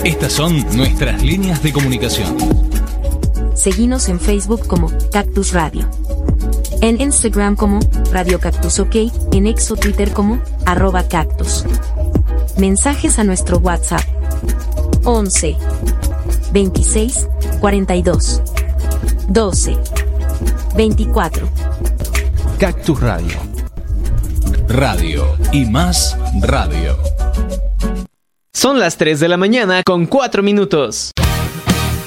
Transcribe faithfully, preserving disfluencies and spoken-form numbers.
Estas son nuestras líneas de comunicación. Seguinos en Facebook como Cactus Radio. En Instagram como Radio Cactus OK, en X o Twitter como arroba cactus. Mensajes a nuestro WhatsApp once, veintiséis, cuarenta y dos, doce, veinticuatro. Cactus Radio. Radio y más radio. Son las tres de la mañana con cuatro minutos.